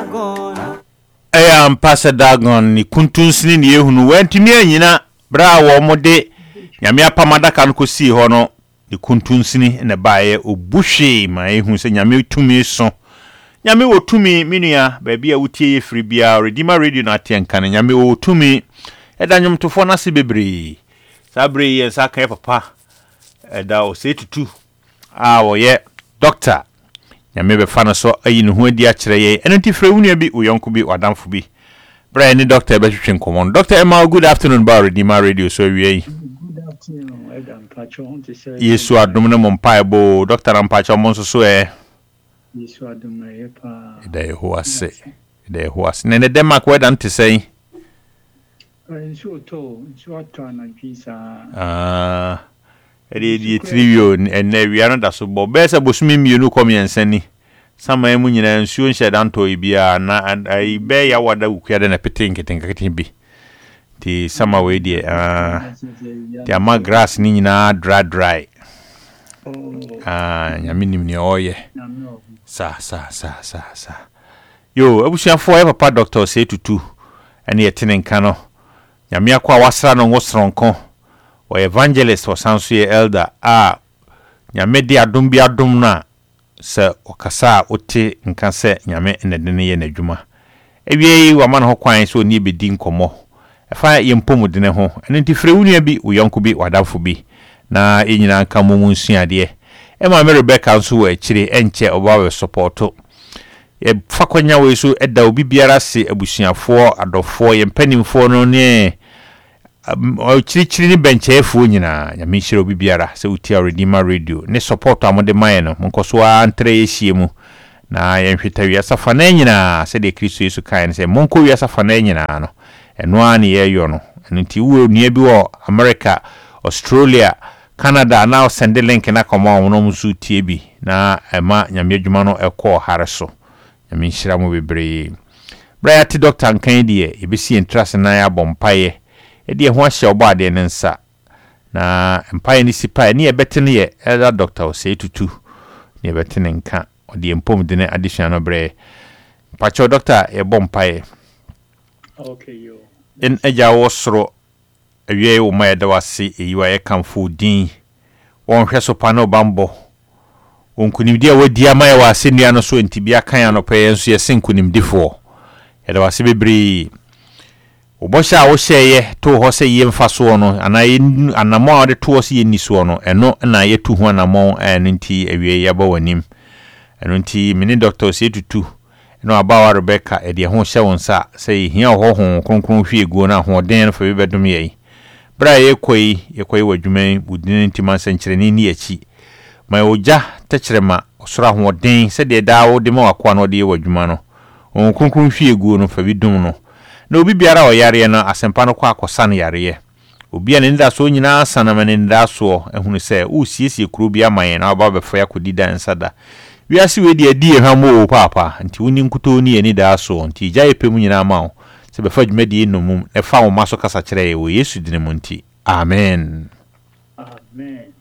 Pasa Dagon ni kuntunsini ni ehunu wantimi anyina bra wo mode nyame apamada kan ko si ho no ni kuntunsini na baaye obuhwe ma ehunu se nyame tumi so nyame wo tumi minua ba bia wotie yefiri bia Redeemer Radio na atenkan nyame wo tumi edanyom tofo na se bebre sabre ye saka papa eda o setutu wo ye doctor nyame be fa no so ayi ne ho adi a kire ye eno ti frewunu bi uyonko bi wadamfo bi Brian ni doctor be twetwen common Dr. Emma good afternoon ba Redeemer Radio so wie good afternoon Adam Pacho to say Yesu adom ne mompa bo Dr. Ampacho mo so Yesu adom na ye pa de ho ase ne Denmark we dan te sei nso to na visa di trio en wi ano da so bo be se bosumi mienu komiensani sama emu nyina nsuo nhye danto ibia na ai be ya wada ukua de na petenketenketin bi ti sama we die ti ama grass ni nyina dry nyame nim ni oye sa yo abusuafo e papa doctor say tutu ene yetenenka no nyame akwa wasra no ngosronko o evangelist o sanso ye elder nyame di adom bi adom na se okasa ote nka se nyame enedene ye nadwuma ewie wa man ho kwan so ni bedi nkomo efa yempom dene ho ene nti frewunu bi uyonko bi wadafo bi na enyina nka momu nsuade e ma me Rebecca nso wa akire enche obawe supporto e fa kwanya we so eda obi biara se abusuafo adofo ye mpanimfo no ne chiri ni benchefo nyina nyame hire obi biara se utia Redeemer Radio ne support amode man no monkoso antre yehie mu na yenhweta wi asafa na nyina se de Kristo Yesu kan se monko wi asafa na nyina no eno ani ye yo no nti wo nua bi wo America Australia Canada na send link na koma wono musu tie bi na ema nyame adwuma no ekọ hare so nyame hira mu bebre bra ti doctor nkan die ebesi entrase na ya bompaye edi ho ahye obade ne nsa na empire ni sipa ni ebetene ye elder doctor say tutu ni ebetene nka odi empom de ne additional bre pacho doctor e bompaye okay yo en eja wosro ewie wo ma yeda wase eyiwa ye kamfo din won hweso pa no bambo onkunimdi a wadi ama ye wase nua no so ntibia kan anopa ye nso ye senkunimdifo yeda wase bebre obosha wo hyeye to ho se ye mfaso no anamo de to se ye niso no eno na ye tu ho anamo nti ewie ye ba wanim eno nti mini doctor se tutu eno abawa Rebecca e de ho hye wonsa se hia ho kronkron hwie ego na ho den fa be bedum ye bra ye koi wadwuman budin nti man sankyereni ni achi ma oja tekyerema osora ho den se de dawo de ma wakwa no de ye wadwuma no on kronkron hwie ego no fa bidum no na obi biara o yare na asempa no kwa akosa no yare obi ane nda so nyina sanama ne nda so ehunu se o siesie kuro bi amaye na aba befa yakodi dan sada wiase we de adi ehamo papa nti woni nkuto ni eni da so nti jaye pemu nyina ma o se befa dwumadi enum e fa wo maso kasa kire ye wo Yesu dine mu nti amen amen